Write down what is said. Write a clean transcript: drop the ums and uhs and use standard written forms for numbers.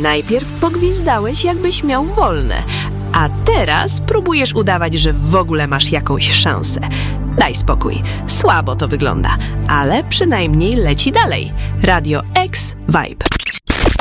Najpierw pogwizdałeś, jakbyś miał wolne, a teraz próbujesz udawać, że w ogóle masz jakąś szansę. Daj spokój, słabo to wygląda, ale przynajmniej leci dalej. Radio X Vibe.